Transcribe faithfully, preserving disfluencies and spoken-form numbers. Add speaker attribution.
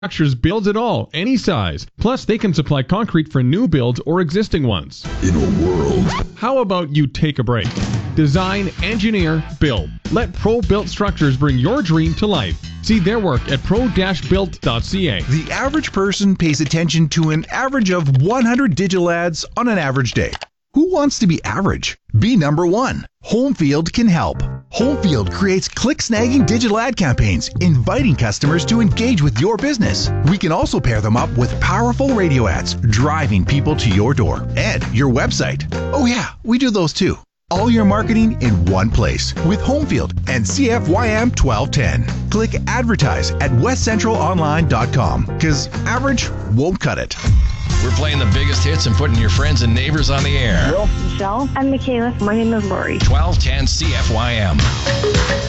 Speaker 1: Structures builds it all, any size. Plus, they can supply concrete for new builds or existing ones.
Speaker 2: In a world.
Speaker 1: How about you take a break? Design, engineer, build. Let Pro Built Structures bring your dream to life. See their work at pro dash built dot c a.
Speaker 3: The average person pays attention to an average of one hundred digital ads on an average day. Who wants to be average? Be number one. Homefield can help. Homefield creates click-snagging digital ad campaigns, inviting customers to engage with your business. We can also pair them up with powerful radio ads, driving people to your door and your website. Oh yeah, we do those too. All your marketing in one place with Homefield and C F Y M twelve ten. Click advertise at west central online dot com because average won't cut it.
Speaker 4: We're playing the biggest hits and putting your friends and neighbors on the air.
Speaker 5: Michelle.
Speaker 6: I'm Michaela.
Speaker 5: My name is Lori.
Speaker 4: twelve ten C F Y M.